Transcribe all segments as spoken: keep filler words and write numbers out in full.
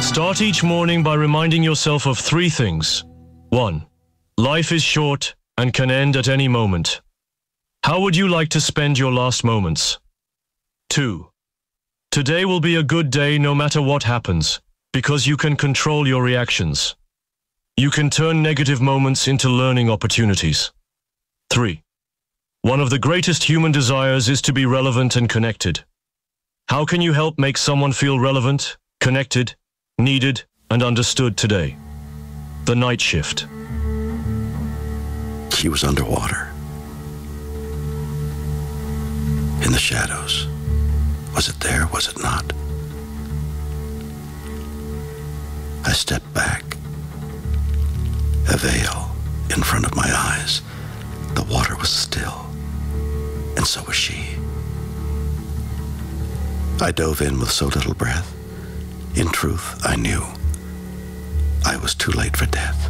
Start each morning by reminding yourself of three things. One, life is short and can end at any moment. How would you like to spend your last moments? Two, today will be a good day no matter what happens, because you can control your reactions. You can turn negative moments into learning opportunities. Three, one of the greatest human desires is to be relevant and connected. How can you help make someone feel relevant, connected, needed, and understood today? The Night Shift. She was underwater. In the shadows. Was it there? Was it not? I stepped back. A veil in front of my eyes. The water was still, and so was she. I dove in with so little breath. In truth, I knew I was too late for death.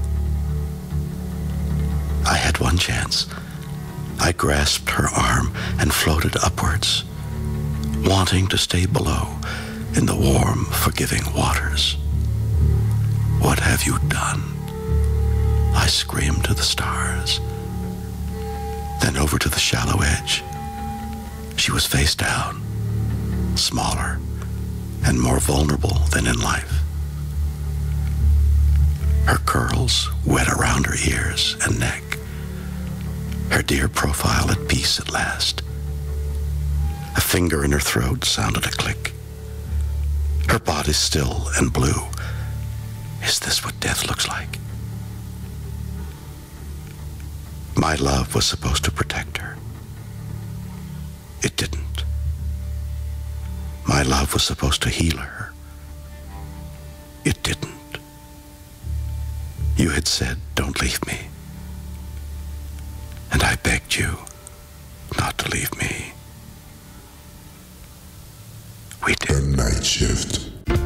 I had one chance. I grasped her arm and floated upwards, wanting to stay below in the warm, forgiving waters. What have you done? I screamed to the stars. Then over to the shallow edge. She was face down, smaller and more vulnerable than in life. Her curls wet around her ears and neck. Her dear profile at peace at last. A finger in her throat sounded a click. Her body still and blue. Is this what death looks like? My love was supposed to protect her. It didn't. My love was supposed to heal her. It didn't. You had said, don't leave me. And I begged you not to leave me. We did. The Night Shift.